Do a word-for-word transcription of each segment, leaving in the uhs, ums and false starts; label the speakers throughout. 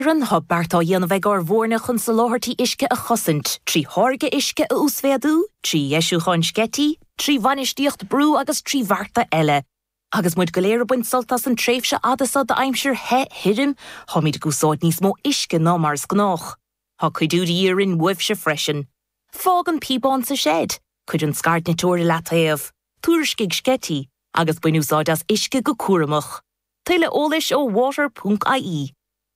Speaker 1: Run ha Bartá dhéanamh ag ar bhórna chun sa láthirtí isce a chosint, trí tháirge isce a úsféadú, trí dheisiú chun scetí, trí bhanistíocht brú agus trí bharta eile. Agus muid go léir buint soltas an tréimhse adasa de aimsir he hirim, ha míid gúsáid níos mó isce ná mars gnách. Ha cuidúdi írin wibse freisin. Fág an píbán sa shed, cuid an scart na tóir lataíomh, túriscig scetí, agus buin úsáid as isce go cuaramach. Tuile ólis ó water dot I E.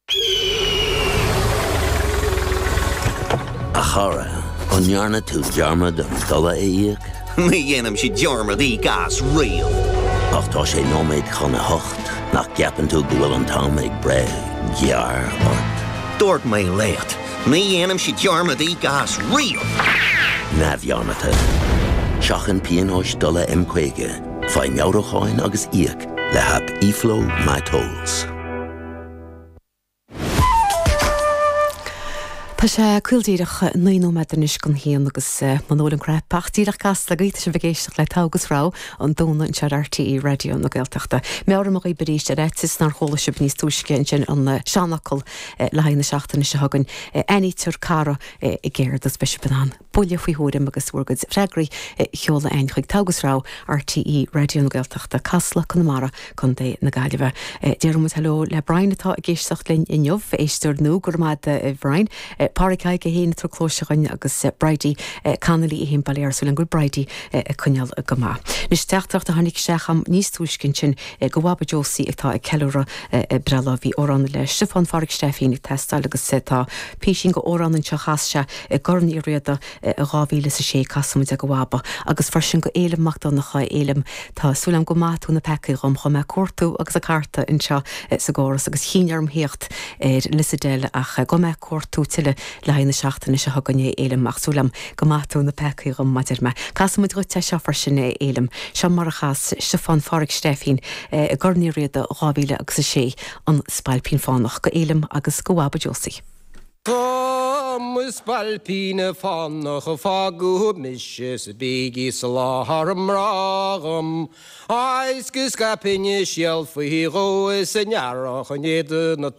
Speaker 2: A chara, an jarna tú jarmad an dola éiag?
Speaker 3: Mi dhéanam si jarmad í gas rial.
Speaker 2: Ach tá sé nóméid chuna hocht, nach ceapan tú go bhfuil an tám ag bre, gear ort.
Speaker 3: Dúirt mé léat, mi dhéanam si jarmad í gas rial.
Speaker 2: Na bhearnata. Seachan pianóis dola imcuige, fai meabhracháin agus íag, le hab E-Flow My Tolls.
Speaker 4: Tá sé cuildíireach naínó medanis gan híon agus manólan crap pachtíireach gas le gaite se bhgéisteach le tágus rá an dóna an sear R T E radio na Gaeltachta. Mear mar beríiste réitis nar chola se níos túiscin sin an seanachil le haine seachtainna se hagan any tur cara i ggéir das be banán. Bulle faoi hórim agus bhgad freigraí cheola ein chuig tágus rá R T E radio na Gaeltachta casla chunamara chun dé na gaiileh. Déirmid heló le Brian atá a géisteach linn inniuh éisteir nó gur mad Brian. Páricaig a héana tro clóiseáin agus Brady canalí i hén baléir súil an gur Brady cuneal go má. Nus teachtracht a tháinig seacham níos túiscin sin go bhaba Josie atá ag ceúra brela bhí órán le Stefan Farrig Steffín ag testáil agus tá písin go órán an seo chaiste gornaí riada a gáhíle sa sé casamid a go bhaba agus farsin go éileachta nach cha éilem tá súlam go máú na pecaí gom chu me cuatú agus a carta in seo sa gáras agus chinearm héocht lisadéile ach go me cuatú tiile le haine seachtainna se haganné éileach súlam go máú na pecaí gom maidir me. Casamid go te seo farsin éilem se mar a chas Stefan Farrig Steffín a gornaí riada a gáhíle agus a sé an spailpín fánach go éilem agus go bhaba Josie.
Speaker 5: Thomas Balpina fannach a fagu mishes bigi salahar mragam Ais gus gapinje shelf hi go is en jarach en jede na